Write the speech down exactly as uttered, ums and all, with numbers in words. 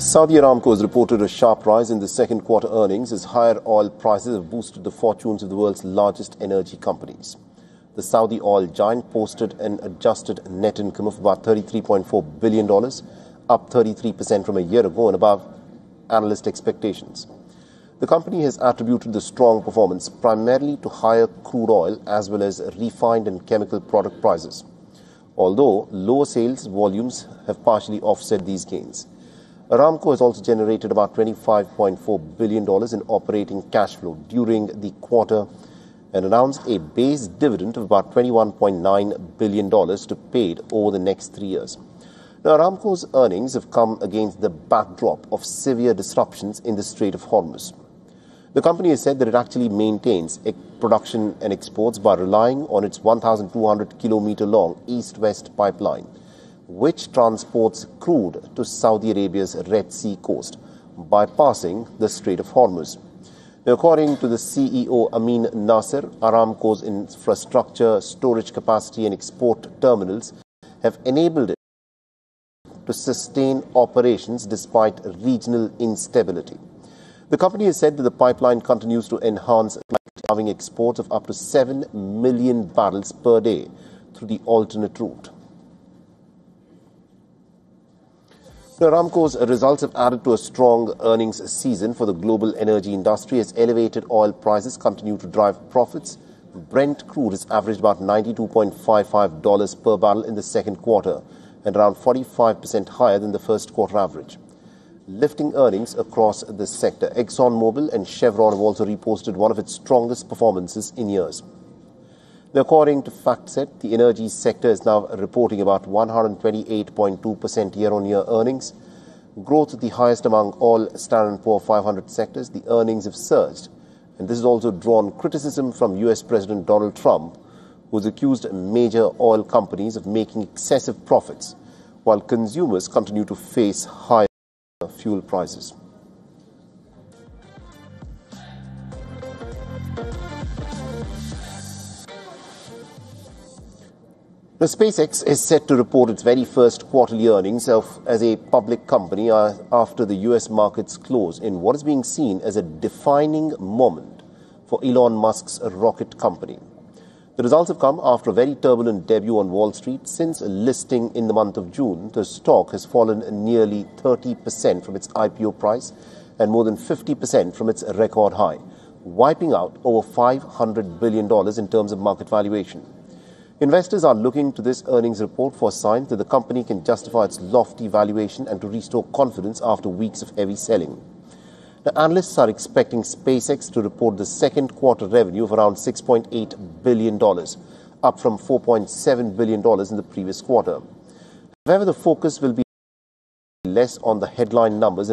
Saudi Aramco has reported a sharp rise in the second quarter earnings as higher oil prices have boosted the fortunes of the world's largest energy companies. The Saudi oil giant posted an adjusted net income of about thirty-three point four billion dollars, up thirty-three percent from a year ago and above analyst expectations. The company has attributed the strong performance primarily to higher crude oil as well as refined and chemical product prices, although lower sales volumes have partially offset these gains. Aramco has also generated about twenty-five point four billion dollars in operating cash flow during the quarter and announced a base dividend of about twenty-one point nine billion dollars to be paid over the next three years. Now, Aramco's earnings have come against the backdrop of severe disruptions in the Strait of Hormuz. The company has said that it actually maintains production and exports by relying on its one thousand two hundred kilometer long east-west pipeline, which transports crude to Saudi Arabia's Red Sea coast, bypassing the Strait of Hormuz. Now, according to the C E O Amin Nasser, Aramco's infrastructure, storage capacity and export terminals have enabled it to sustain operations despite regional instability. The company has said that the pipeline continues to enhance allowing exports of up to seven million barrels per day through the alternate route. Now, Aramco's results have added to a strong earnings season for the global energy industry as elevated oil prices continue to drive profits. Brent crude has averaged about ninety-two point five five dollars per barrel in the second quarter and around forty-five percent higher than the first quarter average, lifting earnings across the sector. ExxonMobil and Chevron have also reposted one of its strongest performances in years. Now, according to FactSet, the energy sector is now reporting about one hundred twenty-eight point two percent year-on-year earnings, growth the highest among all Standard and Poor five hundred sectors. The earnings have surged, and this has also drawn criticism from U S President Donald Trump, who has accused major oil companies of making excessive profits, while consumers continue to face higher fuel prices. Now, SpaceX is set to report its very first quarterly earnings of, as a public company uh, after the U S markets close in what is being seen as a defining moment for Elon Musk's rocket company. The results have come after a very turbulent debut on Wall Street. Since listing in the month of June, the stock has fallen nearly thirty percent from its I P O price and more than fifty percent from its record high, wiping out over five hundred billion dollars in terms of market valuation. Investors are looking to this earnings report for signs that the company can justify its lofty valuation and to restore confidence after weeks of heavy selling. Now, analysts are expecting SpaceX to report the second quarter revenue of around six point eight billion dollars, up from four point seven billion dollars in the previous quarter. However, the focus will be less on the headline numbers